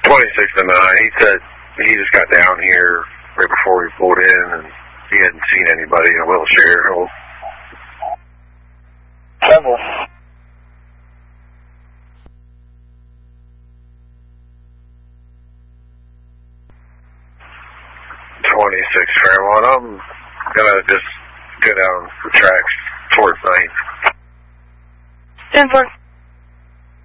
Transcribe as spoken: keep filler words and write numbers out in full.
twenty-six to nine. He said he just got down here right before we pulled in, and he hadn't seen anybody in a wheelchair. Well, Several. twenty-six Fairmont. I'm gonna just go down the tracks towards ninth. ten four.